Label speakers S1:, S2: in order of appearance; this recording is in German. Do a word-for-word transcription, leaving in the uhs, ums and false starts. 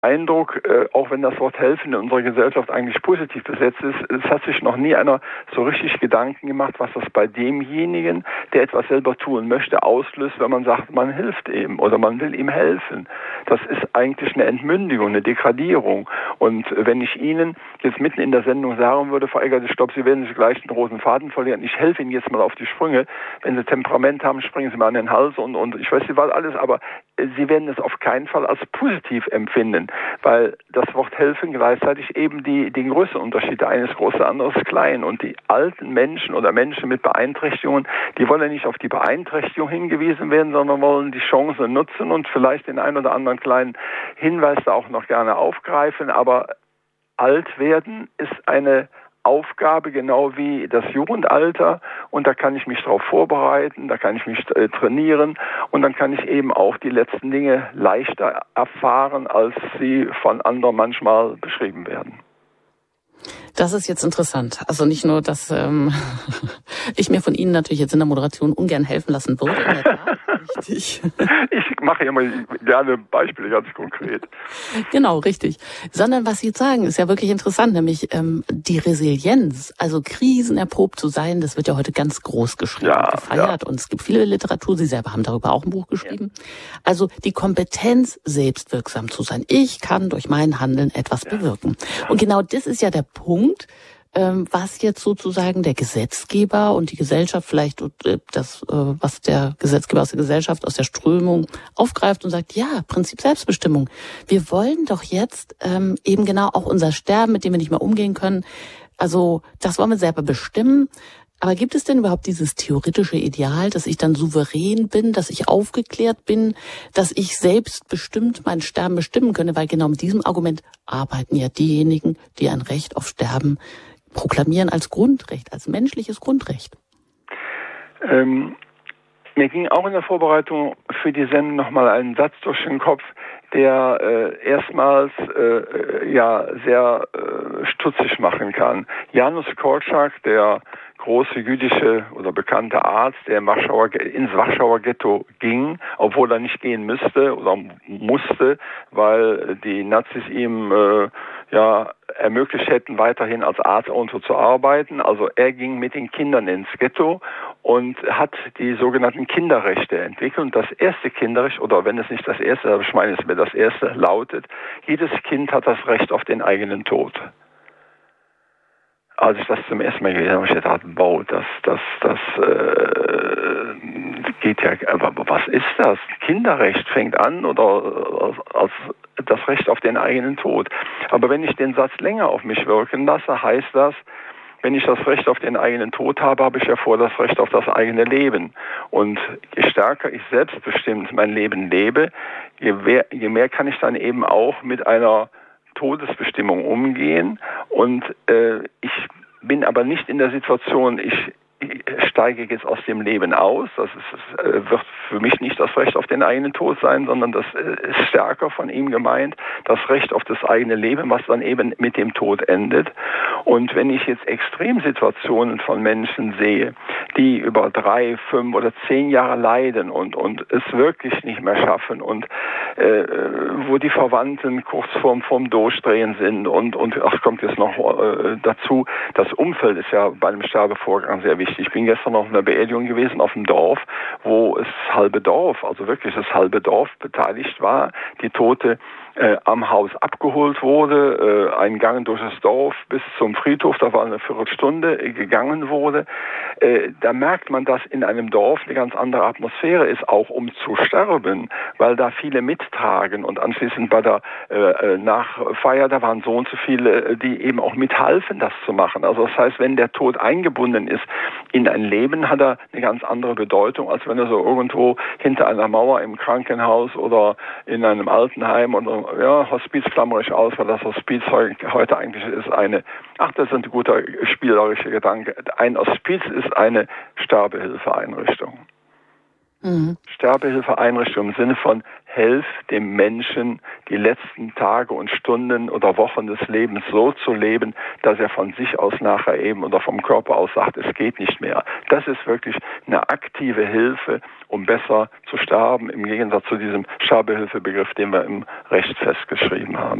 S1: Eindruck, äh, auch wenn das Wort helfen in unserer Gesellschaft eigentlich positiv besetzt ist, es hat sich noch nie einer so richtig Gedanken gemacht, was das bei demjenigen, der etwas selber tun möchte, auslöst, wenn man sagt, man hilft ihm oder man will ihm helfen. Das ist eigentlich eine Entmündigung, eine Degradierung. Und wenn ich Ihnen jetzt mitten in der Sendung sagen würde, Frau Eggert, ich glaube, Sie werden sich gleich den roten Faden verlieren, ich helfe Ihnen jetzt mal auf die Sprünge, wenn Sie Temperament haben, springen Sie mal an den Hals und, und ich weiß nicht was alles, aber Sie werden es auf keinen Fall als positiv empfinden, weil das Wort helfen gleichzeitig eben die, den Größenunterschied, der eine ist groß, der andere ist klein. Und die alten Menschen oder Menschen mit Beeinträchtigungen, die wollen ja nicht auf die Beeinträchtigung hingewiesen werden, sondern wollen die Chance nutzen und vielleicht den einen oder anderen kleinen Hinweis da auch noch gerne aufgreifen. Aber alt werden ist eine Aufgabe, genau wie das Jugendalter, und da kann ich mich darauf vorbereiten, da kann ich mich äh, trainieren und dann kann ich eben auch die letzten Dinge leichter erfahren, als sie von anderen manchmal beschrieben werden.
S2: Das ist jetzt interessant. Also nicht nur, dass ähm, ich mir von Ihnen natürlich jetzt in der Moderation ungern helfen lassen würde. In der Tat, richtig.
S1: Ich mache immer gerne Beispiele, ganz konkret.
S2: Genau, richtig. Sondern was Sie jetzt sagen, ist ja wirklich interessant, nämlich ähm, die Resilienz, also krisenerprobt zu sein, das wird ja heute ganz groß geschrieben
S1: ja,
S2: und gefeiert.
S1: Ja.
S2: Und es gibt viele Literatur, Sie selber haben darüber auch ein Buch geschrieben. Ja. Also die Kompetenz, selbstwirksam zu sein. Ich kann durch mein Handeln etwas ja. bewirken. Ja. Und genau das ist ja der Punkt, was jetzt sozusagen der Gesetzgeber und die Gesellschaft vielleicht das, was der Gesetzgeber aus der Gesellschaft, aus der Strömung aufgreift und sagt, ja, Prinzip Selbstbestimmung. Wir wollen doch jetzt ähm, eben genau auch unser Sterben, mit dem wir nicht mehr umgehen können, also das wollen wir selber bestimmen. Aber gibt es denn überhaupt dieses theoretische Ideal, dass ich dann souverän bin, dass ich aufgeklärt bin, dass ich selbstbestimmt mein Sterben bestimmen könne? Weil genau mit diesem Argument arbeiten ja diejenigen, die ein Recht auf Sterben proklamieren als Grundrecht, als menschliches Grundrecht.
S1: Ähm, mir ging auch in der Vorbereitung für die Sendung nochmal ein Satz durch den Kopf, der äh, erstmals äh, ja sehr äh, stutzig machen kann. Janusz Korczak, der große jüdische oder bekannte Arzt, der im Warschauer, ins Warschauer Ghetto ging, obwohl er nicht gehen müsste oder musste, weil die Nazis ihm äh, ja ermöglicht hätten, weiterhin als Arzt irgendwo zu arbeiten. Also er ging mit den Kindern ins Ghetto und hat die sogenannten Kinderrechte entwickelt. Und das erste Kinderrecht, oder wenn es nicht das erste, aber ich meine, es wäre das erste, lautet, jedes Kind hat das Recht auf den eigenen Tod. Als ich das zum ersten Mal gelesen habe, habe ich gedacht, wow, das, das, das äh, geht ja, aber was ist das? Kinderrecht fängt an oder als das Recht auf den eigenen Tod. Aber wenn ich den Satz länger auf mich wirken lasse, heißt das, wenn ich das Recht auf den eigenen Tod habe, habe ich ja vor das Recht auf das eigene Leben. Und je stärker ich selbstbestimmt mein Leben lebe, je mehr, je mehr kann ich dann eben auch mit einer Todesbestimmung umgehen. Und äh, ich bin aber nicht in der Situation, ich, ich steige jetzt aus dem Leben aus. Das ist, äh, wird für mich nicht das Recht auf den eigenen Tod sein, sondern das äh, ist stärker von ihm gemeint, das Recht auf das eigene Leben, was dann eben mit dem Tod endet. Und wenn ich jetzt Extremsituationen von Menschen sehe, die über drei, fünf oder zehn Jahre leiden und, und es wirklich nicht mehr schaffen und äh, wo die Verwandten kurz vorm, vorm Durchdrehen sind und, und ach, kommt jetzt noch äh, dazu, das Umfeld ist ja bei einem Sterbevorgang sehr wichtig. Ich bin gestern auf einer Beerdigung gewesen auf dem Dorf, wo es halbe Dorf, also wirklich das halbe Dorf beteiligt war, die Tote Äh, am Haus abgeholt wurde, äh, ein Gang durch das Dorf bis zum Friedhof, da war eine Viertelstunde, äh, gegangen wurde. Äh, da merkt man, dass in einem Dorf eine ganz andere Atmosphäre ist, auch um zu sterben, weil da viele mittragen und anschließend bei der äh, Nachfeier, da waren so und so viele, die eben auch mithalfen, das zu machen. Also das heißt, wenn der Tod eingebunden ist in ein Leben, hat er eine ganz andere Bedeutung, als wenn er so irgendwo hinter einer Mauer im Krankenhaus oder in einem Altenheim oder ja, Hospiz klammere ich aus, weil das Hospiz heute eigentlich ist eine, ach, das ist ein guter spielerischer Gedanke, ein Hospiz ist eine Sterbehilfeeinrichtung.
S2: Mhm.
S1: Sterbehilfeeinrichtung im Sinne von helf dem Menschen, die letzten Tage und Stunden oder Wochen des Lebens so zu leben, dass er von sich aus nachher eben oder vom Körper aus sagt, es geht nicht mehr. Das ist wirklich eine aktive Hilfe, um besser zu sterben, im Gegensatz zu diesem Sterbehilfebegriff, den wir im Recht festgeschrieben haben.